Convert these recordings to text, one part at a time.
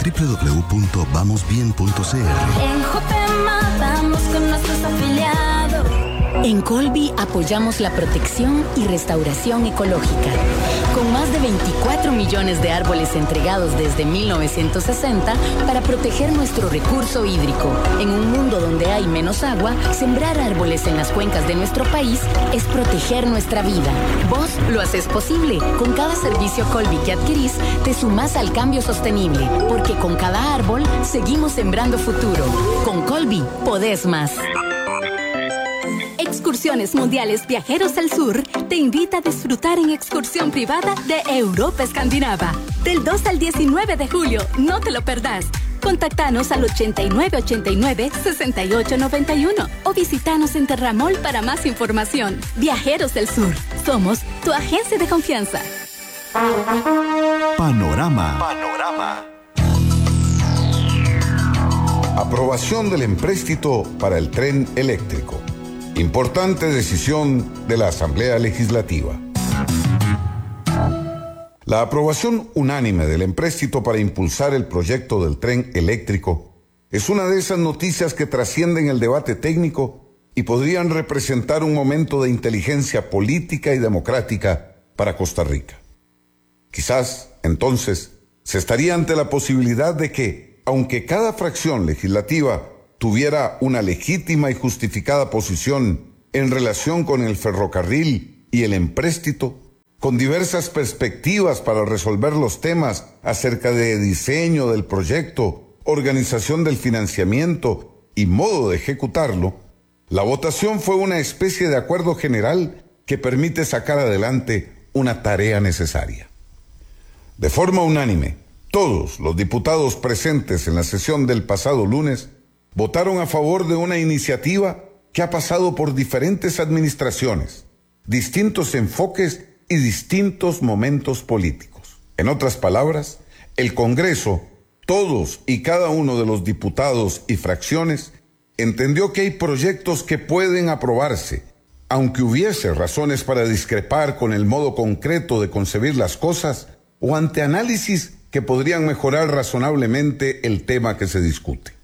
www.vamosbien.cr. En Jopema vamos con nuestros afiliados. En Colby apoyamos la protección y restauración ecológica. Con más de 24 millones de árboles entregados desde 1960 para proteger nuestro recurso hídrico. En un mundo donde hay menos agua, sembrar árboles en las cuencas de nuestro país es proteger nuestra vida. Vos lo haces posible. Con cada servicio Colby que adquirís, te sumás al cambio sostenible. Porque con cada árbol, seguimos sembrando futuro. Con Colby, podés más. Excursiones Mundiales Viajeros al Sur te invita a disfrutar en excursión privada de Europa Escandinava. Del 2 al 19 de julio, no te lo perdás. Contáctanos al 8989-6891 o visitanos en Terramol para más información. Viajeros del Sur, somos tu agencia de confianza. Panorama. Aprobación del empréstito para el tren eléctrico. Importante decisión de la Asamblea Legislativa. La aprobación unánime del empréstito para impulsar el proyecto del tren eléctrico es una de esas noticias que trascienden el debate técnico y podrían representar un momento de inteligencia política y democrática para Costa Rica. Quizás, entonces, se estaría ante la posibilidad de que, aunque cada fracción legislativa tuviera una legítima y justificada posición en relación con el ferrocarril y el empréstito, con diversas perspectivas para resolver los temas acerca de diseño del proyecto, organización del financiamiento y modo de ejecutarlo, la votación fue una especie de acuerdo general que permite sacar adelante una tarea necesaria. De forma unánime, todos los diputados presentes en la sesión del pasado lunes votaron a favor de una iniciativa que ha pasado por diferentes administraciones, distintos enfoques y distintos momentos políticos. En otras palabras, el Congreso, todos y cada uno de los diputados y fracciones, entendió que hay proyectos que pueden aprobarse, aunque hubiese razones para discrepar con el modo concreto de concebir las cosas o ante análisis que podrían mejorar razonablemente el tema que se discute.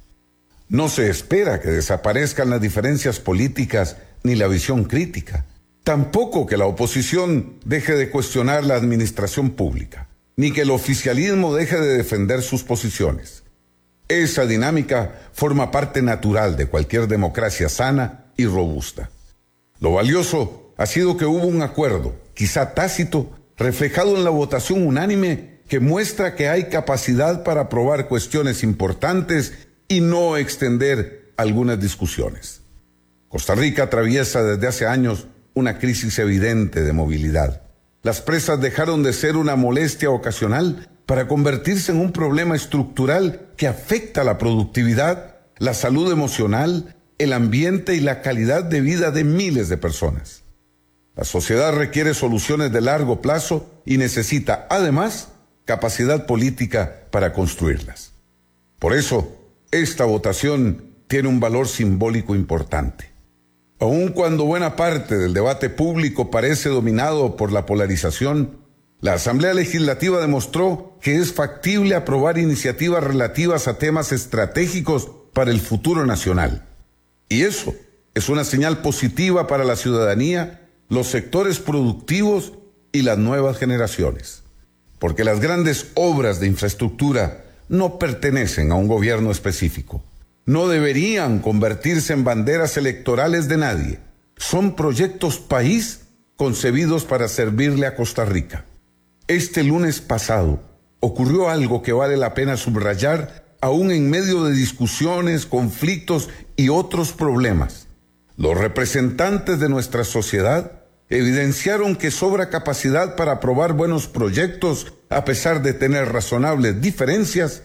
No se espera que desaparezcan las diferencias políticas ni la visión crítica. Tampoco que la oposición deje de cuestionar la administración pública, ni que el oficialismo deje de defender sus posiciones. Esa dinámica forma parte natural de cualquier democracia sana y robusta. Lo valioso ha sido que hubo un acuerdo, quizá tácito, reflejado en la votación unánime que muestra que hay capacidad para aprobar cuestiones importantes y no extender algunas discusiones. Costa Rica atraviesa desde hace años una crisis evidente de movilidad. Las presas dejaron de ser una molestia ocasional para convertirse en un problema estructural que afecta la productividad, la salud emocional, el ambiente y la calidad de vida de miles de personas. La sociedad requiere soluciones de largo plazo y necesita, además, capacidad política para construirlas. Por eso, esta votación tiene un valor simbólico importante. Aun cuando buena parte del debate público parece dominado por la polarización, la Asamblea Legislativa demostró que es factible aprobar iniciativas relativas a temas estratégicos para el futuro nacional. Y eso es una señal positiva para la ciudadanía, los sectores productivos y las nuevas generaciones. Porque las grandes obras de infraestructura no pertenecen a un gobierno específico. No deberían convertirse en banderas electorales de nadie. Son proyectos país concebidos para servirle a Costa Rica. Este lunes pasado ocurrió algo que vale la pena subrayar aún en medio de discusiones, conflictos y otros problemas. Los representantes de nuestra sociedad evidenciaron que sobra capacidad para aprobar buenos proyectos a pesar de tener razonables diferencias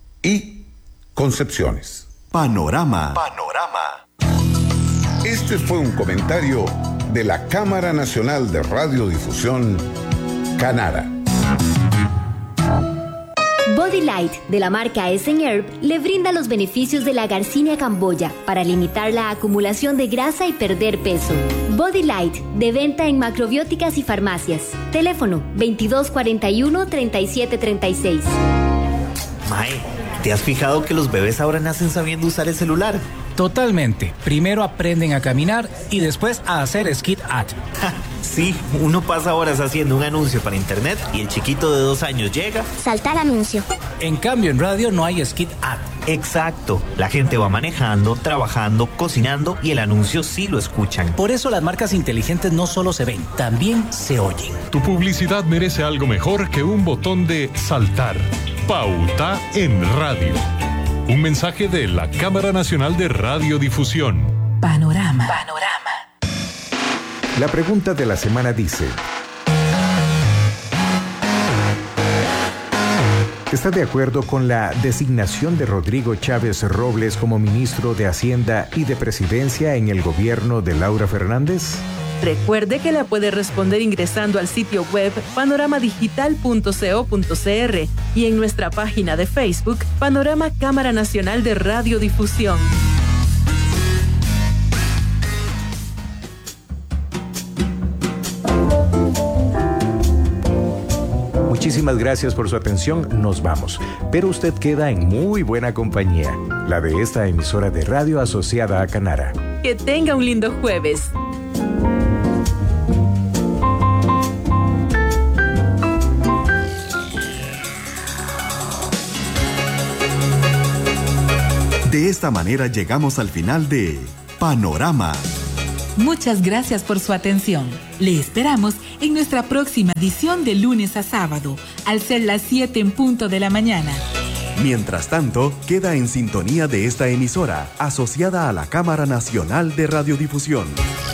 y concepciones. Panorama. Este fue un comentario de la Cámara Nacional de Radiodifusión, Canara. Body Light, de la marca Essen-Herb, le brinda los beneficios de la Garcinia camboya para limitar la acumulación de grasa y perder peso. Body Light, de venta en macrobióticas y farmacias. Teléfono 2241-3736. Mae, ¿te has fijado que los bebés ahora nacen sabiendo usar el celular? Totalmente. Primero aprenden a caminar y después a hacer skid at. Sí, uno pasa horas haciendo un anuncio para internet y el chiquito de 2 años llega. Saltar anuncio. En cambio, en radio no hay skid at. Exacto. La gente va manejando, trabajando, cocinando y el anuncio sí lo escuchan. Por eso las marcas inteligentes no solo se ven, también se oyen. Tu publicidad merece algo mejor que un botón de saltar. Pauta en radio. Un mensaje de la Cámara Nacional de Radiodifusión. Panorama. La pregunta de la semana dice: ¿está de acuerdo con la designación de Rodrigo Chávez Robles como ministro de Hacienda y de Presidencia en el gobierno de Laura Fernández? Recuerde que la puede responder ingresando al sitio web panoramadigital.co.cr y en nuestra página de Facebook Panorama Cámara Nacional de Radiodifusión. Muchísimas gracias por su atención, nos vamos. Pero usted queda en muy buena compañía, la de esta emisora de radio asociada a Canara. Que tenga un lindo jueves. De esta manera llegamos al final de Panorama. Muchas gracias por su atención. Le esperamos en nuestra próxima edición de lunes a sábado, al ser las 7 en punto de la mañana. Mientras tanto, queda en sintonía de esta emisora, asociada a la Cámara Nacional de Radiodifusión.